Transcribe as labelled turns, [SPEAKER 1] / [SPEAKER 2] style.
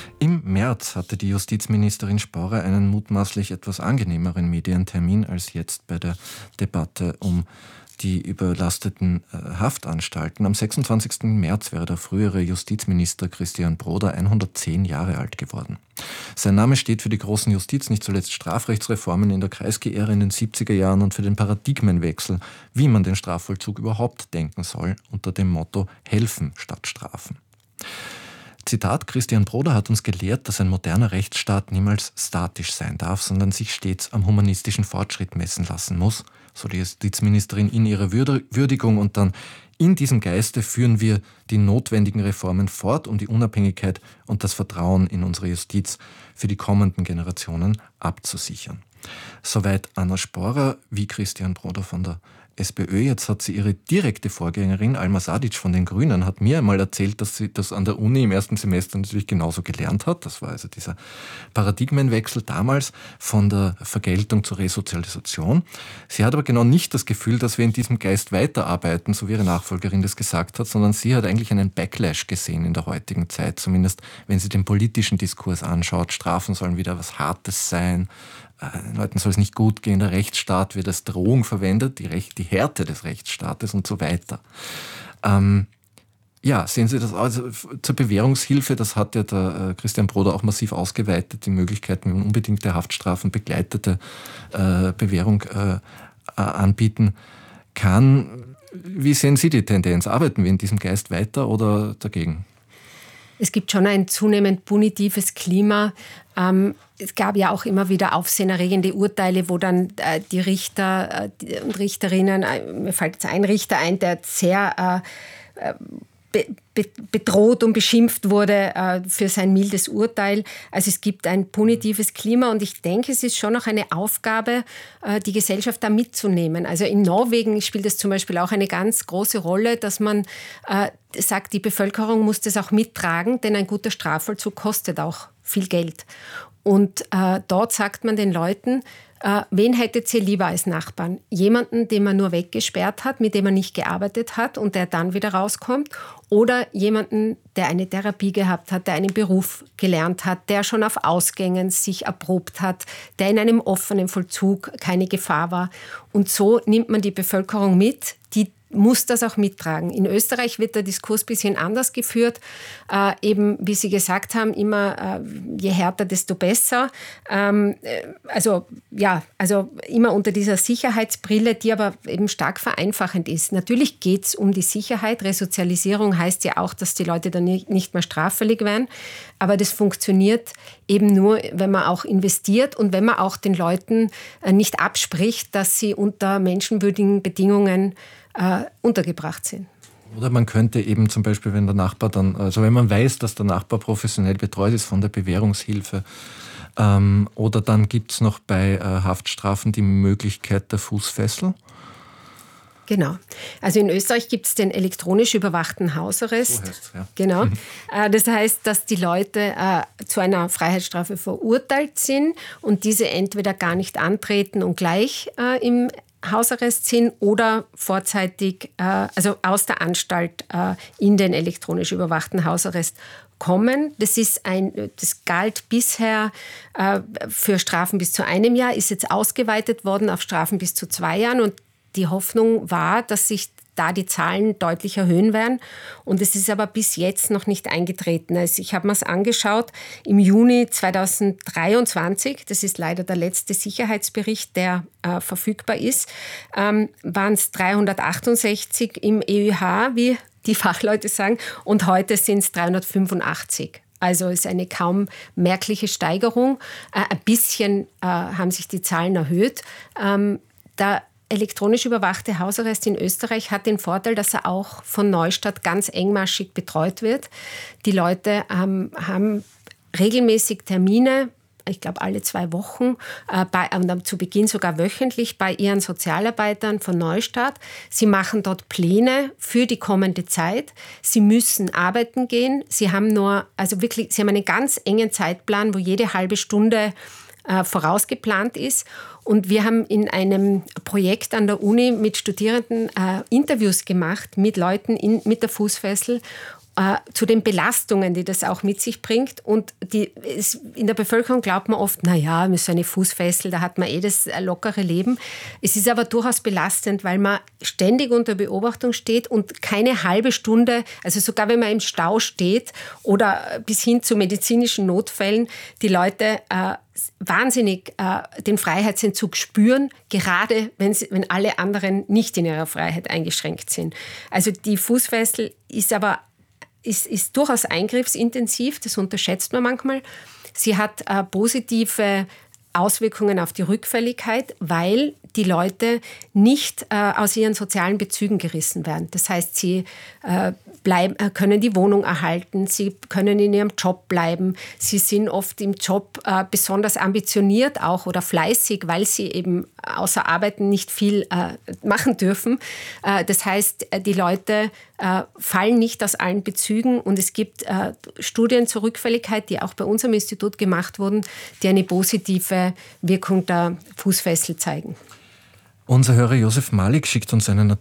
[SPEAKER 1] Im März hatte die Justizministerin Sporrer einen mutmaßlich etwas angenehmeren Medientermin als jetzt bei der Debatte um die überlasteten Haftanstalten. Am 26. März wäre der frühere Justizminister Christian Broda 110 Jahre alt geworden. Sein Name steht für die großen Justiz, nicht zuletzt Strafrechtsreformen in der Kreisky-Ära in den 70er Jahren und für den Paradigmenwechsel, wie man den Strafvollzug überhaupt denken soll, unter dem Motto Helfen statt Strafen. Zitat, Christian Broda hat uns gelehrt, dass ein moderner Rechtsstaat niemals statisch sein darf, sondern sich stets am humanistischen Fortschritt messen lassen muss, so die Justizministerin in ihrer Würdigung. Und dann in diesem Geiste führen wir die notwendigen Reformen fort, um die Unabhängigkeit und das Vertrauen in unsere Justiz für die kommenden Generationen abzusichern. Soweit Anna Sporrer, wie Christian Broda von der SPÖ. Jetzt hat sie ihre direkte Vorgängerin, Alma Sadic von den Grünen, hat mir einmal erzählt, dass sie das an der Uni im ersten Semester natürlich genauso gelernt hat. Das war also dieser Paradigmenwechsel damals von der Vergeltung zur Resozialisation. Sie hat aber genau nicht das Gefühl, dass wir in diesem Geist weiterarbeiten, so wie ihre Nachfolgerin das gesagt hat, sondern sie hat eigentlich einen Backlash gesehen in der heutigen Zeit, zumindest wenn sie den politischen Diskurs anschaut. Strafen sollen wieder was Hartes sein. Den Leuten soll es nicht gut gehen, der Rechtsstaat wird als Drohung verwendet, die Härte des Rechtsstaates und so weiter. Sehen Sie das also zur Bewährungshilfe, das hat ja der Christian Broda auch massiv ausgeweitet, die Möglichkeiten, wie man unbedingte Haftstrafen, begleitete Bewährung anbieten kann. Wie sehen Sie die Tendenz? Arbeiten wir in diesem Geist weiter oder dagegen?
[SPEAKER 2] Es gibt schon ein zunehmend punitives Klima. Es gab ja auch immer wieder aufsehenerregende Urteile, wo dann die Richter und Richterinnen, mir fällt jetzt ein Richter ein, der sehr bedroht und beschimpft wurde für sein mildes Urteil. Also es gibt ein punitives Klima und ich denke, es ist schon auch eine Aufgabe, die Gesellschaft da mitzunehmen. Also in Norwegen spielt es zum Beispiel auch eine ganz große Rolle, dass man sagt, die Bevölkerung muss das auch mittragen, denn ein guter Strafvollzug kostet auch viel Geld. Und dort sagt man den Leuten, wen hättet ihr lieber als Nachbarn? Jemanden, den man nur weggesperrt hat, mit dem man nicht gearbeitet hat und der dann wieder rauskommt? Oder jemanden, der eine Therapie gehabt hat, der einen Beruf gelernt hat, der schon auf Ausgängen sich erprobt hat, der in einem offenen Vollzug keine Gefahr war? Und so nimmt man die Bevölkerung mit, die muss das auch mittragen. In Österreich wird der Diskurs ein bisschen anders geführt. Eben, wie Sie gesagt haben, immer je härter, desto besser. Also immer unter dieser Sicherheitsbrille, die aber eben stark vereinfachend ist. Natürlich geht es um die Sicherheit. Resozialisierung heißt ja auch, dass die Leute dann nicht mehr straffällig werden. Aber das funktioniert eben nur, wenn man auch investiert und wenn man auch den Leuten nicht abspricht, dass sie unter menschenwürdigen Bedingungen untergebracht sind.
[SPEAKER 1] Oder man könnte eben zum Beispiel, wenn der Nachbar dann, also wenn man weiß, dass der Nachbar professionell betreut ist von der Bewährungshilfe, oder dann gibt es noch bei Haftstrafen die Möglichkeit der Fußfessel.
[SPEAKER 2] Genau. Also in Österreich gibt es den elektronisch überwachten Hausarrest. So heißt's, ja. Genau. Das heißt, dass die Leute zu einer Freiheitsstrafe verurteilt sind und diese entweder gar nicht antreten und gleich im Hausarrest sind oder vorzeitig, also aus der Anstalt in den elektronisch überwachten Hausarrest kommen. Das galt bisher für Strafen bis zu 1 Jahr, ist jetzt ausgeweitet worden auf Strafen bis zu 2 Jahren und die Hoffnung war, dass sich da die Zahlen deutlich erhöhen werden. Und es ist aber bis jetzt noch nicht eingetreten. Also ich habe mir es angeschaut, im Juni 2023, das ist leider der letzte Sicherheitsbericht, der verfügbar ist, waren es 368 im EuH, wie die Fachleute sagen, und heute sind es 385. Also ist eine kaum merkliche Steigerung. Ein bisschen haben sich die Zahlen erhöht. Der elektronisch überwachte Hausarrest in Österreich hat den Vorteil, dass er auch von Neustadt ganz engmaschig betreut wird. Die Leute haben regelmäßig Termine, ich glaube alle 2 Wochen, zu Beginn sogar wöchentlich bei ihren Sozialarbeitern von Neustadt. Sie machen dort Pläne für die kommende Zeit. Sie müssen arbeiten gehen. Sie haben einen ganz engen Zeitplan, wo jede halbe Stunde vorausgeplant ist. Und wir haben in einem Projekt an der Uni mit Studierenden Interviews gemacht mit Leuten mit der Fußfessel. zu den Belastungen, die das auch mit sich bringt. Und in der Bevölkerung glaubt man oft, naja, mit so einer Fußfessel, da hat man das lockere Leben. Es ist aber durchaus belastend, weil man ständig unter Beobachtung steht und keine halbe Stunde, also sogar wenn man im Stau steht oder bis hin zu medizinischen Notfällen, die Leute wahnsinnig den Freiheitsentzug spüren, gerade wenn alle anderen nicht in ihrer Freiheit eingeschränkt sind. Also die Fußfessel ist durchaus eingriffsintensiv, das unterschätzt man manchmal. Sie hat positive Auswirkungen auf die Rückfälligkeit, weil die Leute nicht aus ihren sozialen Bezügen gerissen werden. Das heißt, sie können die Wohnung erhalten, sie können in ihrem Job bleiben, sie sind oft im Job besonders ambitioniert auch oder fleißig, weil sie eben außer Arbeiten nicht viel machen dürfen. Das heißt, die Leute fallen nicht aus allen Bezügen und es gibt Studien zur Rückfälligkeit, die auch bei unserem Institut gemacht wurden, die eine positive Wirkung der Fußfessel zeigen.
[SPEAKER 1] Unser Hörer Josef Malik schickt uns einen